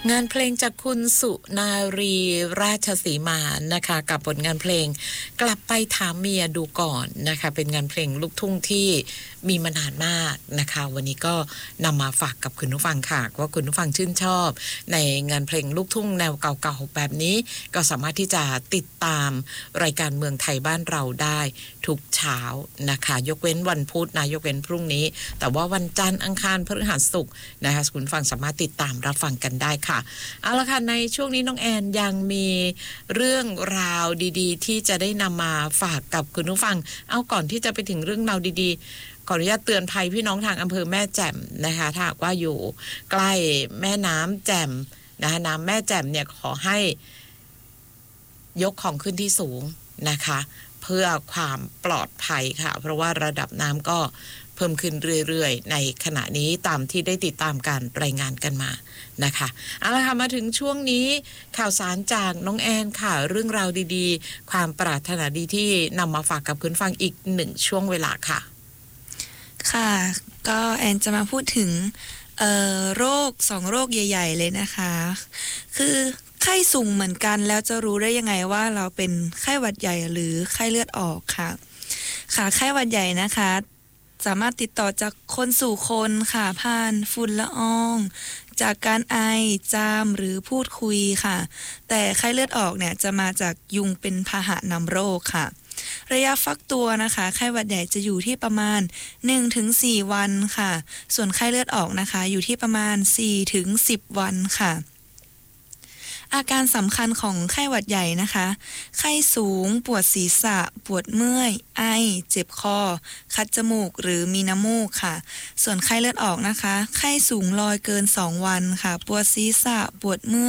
งานเพลงจากคุณสุนารีราชสีมานะคะกับผลงานเพลงกลับไปถามเมียดูก่อนนะคะเป็นงานเพลงลูกทุ่งที่มีมานานมากนะคะวันนี้ก็นำมาฝากกับคุณผู้ฟังค่ะว่าคุณผู้ฟังชื่นชอบในงานเพลงลูกทุ่งแนวเก่าๆแบบนี้ก็สามารถที่จะติดตามรายการเมืองไทยบ้านเราได้ทุกเช้านะคะยกเว้นวันพุธนะยกเว้นพรุ่งนี้แต่ว่าวันจันทร์อังคารพฤหัสศุกร์นะคะคุณผู้ฟังสามารถติดตามรับฟังกันได้ค่ะเอาละค่ะในช่วงนี้น้องแอนยังมีเรื่องราวดีๆที่จะได้นำมาฝากกับคุณผู้ฟังเอาก่อนที่จะไปถึงเรื่องราวดีๆขออนุญาตเตือนภัยพี่น้องทางอำเภอแม่แจ่มนะคะถ้าหากว่าอยู่ใกล้แม่น้ำแจ่มนะคะน้ำแม่แจ่มเนี่ยขอให้ยกของขึ้นที่สูงนะคะเพื่อความปลอดภัยค่ะเพราะว่าระดับน้ำก็เพิ่มขึ้นเรื่อยๆในขณะนี้ตามที่ได้ติดตามการรายงานกันมานะคะเอาละค่ะมาถึงช่วงนี้ข่าวสารจากน้องแอนค่ะเรื่องราวดีๆความปรารถนาดีที่นำมาฝากกับคุณฟังอีกหนึ่งช่วงเวลาค่ะค่ะก็แอนจะมาพูดถึงโรค2โรคใหญ่ๆเลยนะคะคือไข้สูงเหมือนกันแล้วจะรู้ได้ยังไงว่าเราเป็นไข้หวัดใหญ่หรือไข้เลือดออกค่ะไข้หวัดใหญ่นะคะสามารถติดต่อจากคนสู่คนค่ะผ่านฝุ่นละอองจากการไอจามหรือพูดคุยค่ะแต่ไข้เลือดออกเนี่ยจะมาจากยุงเป็นพาหะนำโรคค่ะระยะฟักตัวนะคะไข้หวัดใหญ่จะอยู่ที่ประมาณ 1-4 วันค่ะส่วนไข้เลือดออกนะคะอยู่ที่ประมาณ 4-10 วันค่ะอาการสำคัญของไข้หวัดใหญ่นะคะไข้สูงปวดศีรษะปวดเมื่อยไอเจ็บคอคัดจมูกหรือมีน้ำมูกค่ะส่วนไข้เลือดออกนะคะไข้สูงลอยเกิน2 วันค่ะปวดศีรษะปวดเมื่อย